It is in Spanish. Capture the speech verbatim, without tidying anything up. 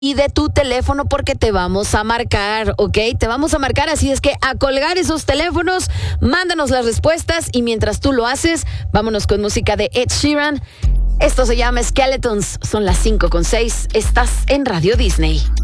y de tu teléfono porque te vamos a marcar, ¿ok? Te vamos a marcar, así es que a colgar esos teléfonos, mándanos las respuestas y mientras tú lo haces, vámonos con música de Ed Sheeran. Esto se llama Skeletons, son las cinco con seis, estás en Radio Disney.